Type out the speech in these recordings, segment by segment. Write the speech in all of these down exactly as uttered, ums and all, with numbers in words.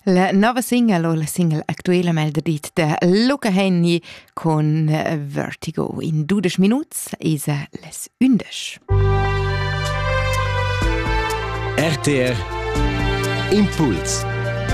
La nova single o la single actuella melda dit de Luca Hänni con Vertigo. In dudes minuts is a les undes. R T R Impuls.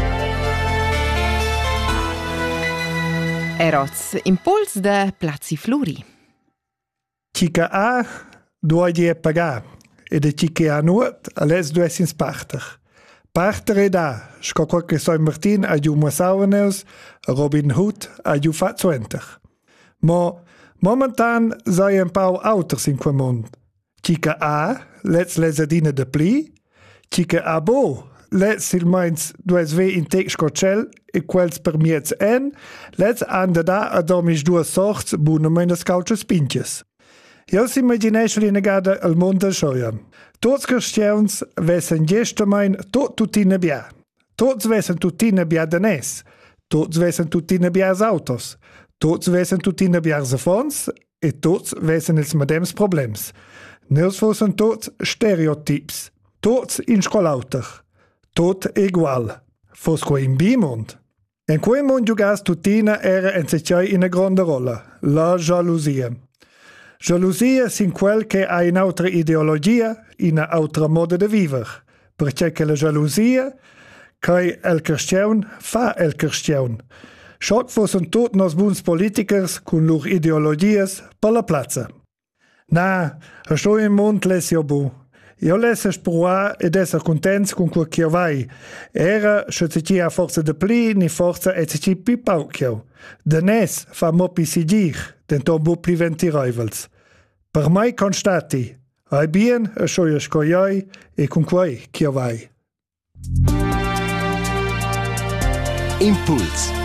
Eroz Impuls de Plazi Fluri. Chica A dua die pagar e de chica A nuot alles du essins parter. Parter ed A, sco qualche Soi Martin a giu Masaueneus, Robin Hood a giu Fazzuenter. Mo momentan sei un pau auters in qua mond. Chica A, let's lesadina de pli, chica A bo, let's il meins dues ve in tec scocel e quels per miez en, let's anda da a domis dua sorts buna meines cauches pinches. Jo s'imaginesce li negada al mondo schoian. Tots cristians vessen gestamein tot tutina bia. Tots vessen tutina bia danes. Tots vessen tutina bia autos. Tots vessen tutina bia zafons e tots vessen ils madems problems. Neus fossen tots stereotyps. Tots in scolauter. Tot egual. Fos qua in bimond. En quei mond giugas tutina era en secei in a grande rolla. La jalousia. Jalousia sin quel che ha un'altra ideologia, un'altra modo de viver. Perché che la jalousia, che el cristian fa el cristian. Schock fossen tot nos buns politikers con lur ideologias per la plaza. Na, a sto in mond les jo bu. Io lesse spruar ed esser contents con quel che vai. Era, se ci a forza de pli, ni forza et ci pi paucchio. De nes fa mo pi sigir, denton bu pli venti rivals. Per mai constati, ai bien a scioia scoiai e con quei che vai. Impuls.